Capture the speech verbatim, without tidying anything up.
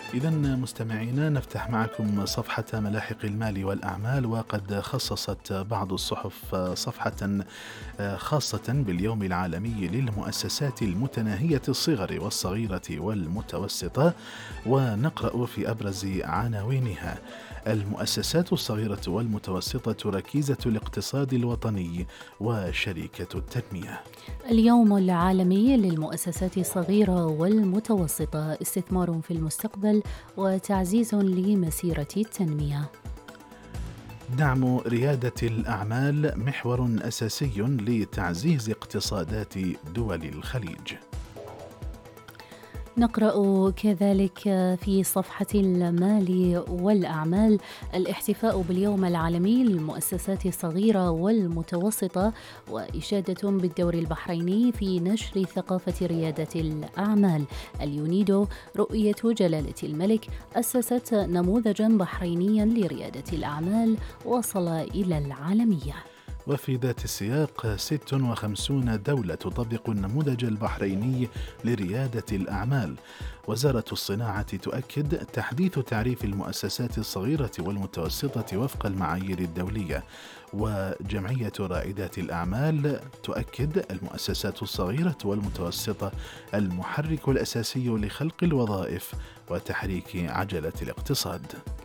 إذا مستمعينا، نفتح معكم صفحة ملاحق المال والأعمال، وقد خصصت بعض الصحف صفحة خاصة باليوم العالمي للمؤسسات المتناهية الصغر والصغيرة والمتوسطة، ونقرأ في أبرز عناوينها: المؤسسات الصغيرة والمتوسطة ركيزة الاقتصاد الوطني وشركة التنمية. اليوم العالمي للمؤسسات الصغيرة والمتوسطة: استثمار في المستقبل وتعزيز لمسيرة التنمية. دعم ريادة الأعمال محور أساسي لتعزيز اقتصادات دول الخليج. نقرأ كذلك في صفحة المال والأعمال: الاحتفاء باليوم العالمي للمؤسسات الصغيرة والمتوسطة، وإشادة بالدور البحريني في نشر ثقافة ريادة الأعمال. اليونيدو: رؤية جلالة الملك أسست نموذجا بحرينيا لريادة الأعمال وصل إلى العالمية. وفي ذات السياق، ست وخمسين دولة تطبق النموذج البحريني لريادة الأعمال. وزارة الصناعة تؤكد تحديث تعريف المؤسسات الصغيرة والمتوسطة وفق المعايير الدولية. وجمعية رائدات الأعمال تؤكد المؤسسات الصغيرة والمتوسطة المحرك الأساسي لخلق الوظائف وتحريك عجلة الاقتصاد.